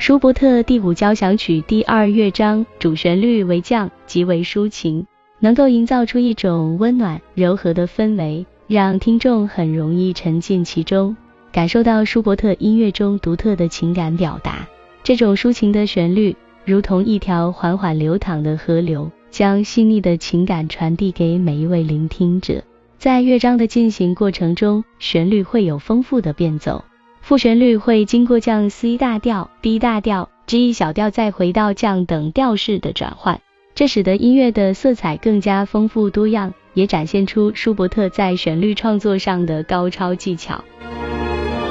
舒伯特第5交响曲第2乐章主旋律为降，极为抒情，能够营造出一种温暖柔和的氛围，让听众很容易沉浸其中，感受到舒伯特音乐中独特的情感表达。这种抒情的旋律如同一条缓缓流淌的河流，将细腻的情感传递给每一位聆听者。在乐章的进行过程中，旋律会有丰富的变奏，副旋律会经过降 C 大调、D 大调、G 小调再回到降等调式的转换，这使得音乐的色彩更加丰富多样，也展现出舒伯特在旋律创作上的高超技巧。